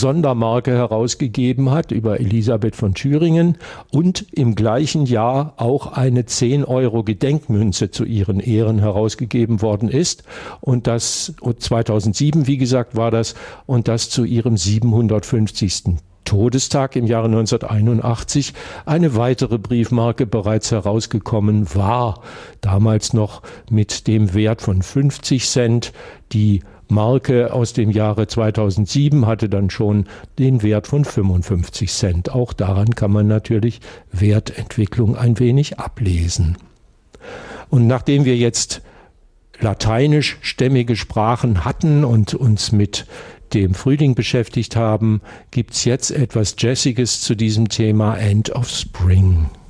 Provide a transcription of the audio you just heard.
Sondermarke herausgegeben hat über Elisabeth von Thüringen und im gleichen Jahr auch eine 10-Euro-Gedenkmünze zu ihren Ehren herausgegeben worden ist. Und das 2007, wie gesagt, war das, und das zu ihrem 750. Todestag im Jahre 1981 eine weitere Briefmarke bereits herausgekommen war, damals noch mit dem Wert von 50 Cent. Die Marke aus dem Jahre 2007 hatte dann schon den Wert von 55 Cent. Auch daran kann man natürlich Wertentwicklung ein wenig ablesen. Und nachdem wir jetzt lateinischstämmige Sprachen hatten und uns mit dem Frühling beschäftigt haben, gibt's jetzt etwas Jazziges zu diesem Thema End of Spring.